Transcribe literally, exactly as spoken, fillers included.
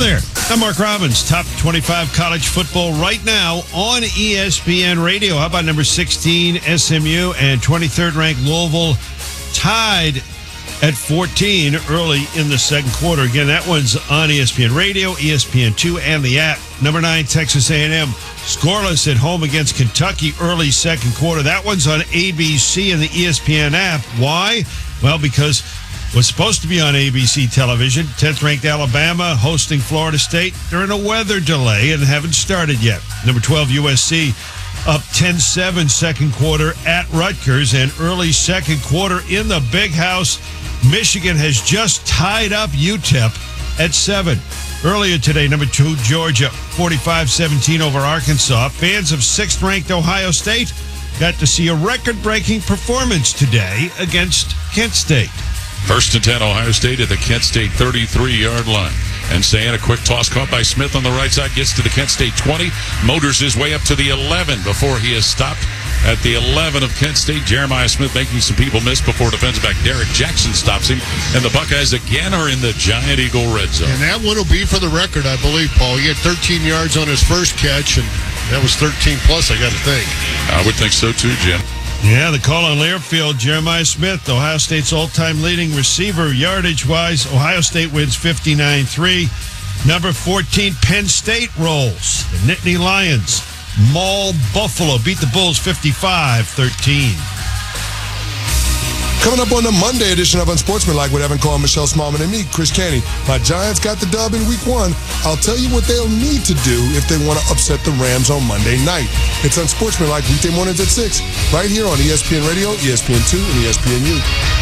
there. I'm Mark Robbins. Top twenty-five college football right now on E S P N Radio. How about number sixteen, S M U, and twenty-third ranked Louisville tied at fourteen early in the second quarter. Again, that one's on E S P N Radio, E S P N two, and the app. Number nine, Texas A and M, scoreless at home against Kentucky early second quarter. That one's on A B C and the E S P N app. Why? Well, because it was supposed to be on A B C television. tenth-ranked Alabama hosting Florida State during a weather delay and haven't started yet. Number twelve, U S C, up ten seven second quarter at Rutgers, and early second quarter in the Big House, Michigan has just tied up U T E P at seven. Earlier today, number two, Georgia, forty-five seventeen over Arkansas. Fans of sixth-ranked Ohio State got to see a record-breaking performance today against Kent State. First and ten, Ohio State at the Kent State thirty-three-yard line. And Stan, a quick toss caught by Smith on the right side, gets to the Kent State twenty, motors his way up to the eleven before he is stopped at the eleven of Kent State. Jeremiah Smith making some people miss before defensive back Derek Jackson stops him. And the Buckeyes again are in the Giant Eagle red zone. And that one will be for the record, I believe, Paul. He had thirteen yards on his first catch, and that was thirteen plus, I got to think. I would think so too, Jim. Yeah, the call on Learfield, Jeremiah Smith, Ohio State's all-time leading receiver, yardage-wise. Ohio State wins fifty-nine three. Number fourteen, Penn State rolls. The Nittany Lions maul Buffalo, beat the Bulls fifty-five thirteen. Coming up on the Monday edition of Unsportsmanlike with Evan Cole, Michelle Smallman, and me, Chris Caney. My Giants got the dub in week one. I'll tell you what they'll need to do if they want to upset the Rams on Monday night. It's Unsportsmanlike weekday mornings at six, right here on E S P N Radio, E S P N two, and E S P N U.